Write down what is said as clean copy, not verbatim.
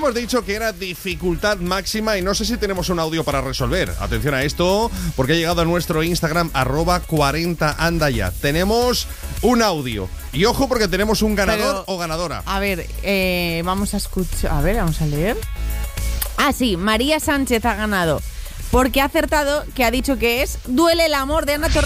habíamos dicho que era dificultad máxima y no sé si tenemos un audio para resolver. Atención a esto, porque ha llegado a nuestro Instagram, @40andaya. Tenemos un audio. Y ojo, porque tenemos un ganador o ganadora. A ver, vamos a escuchar. A ver, vamos a leer. Ah, sí, María Sánchez ha ganado. Porque ha acertado que ha dicho que es Duele el amor de Ana Torroja.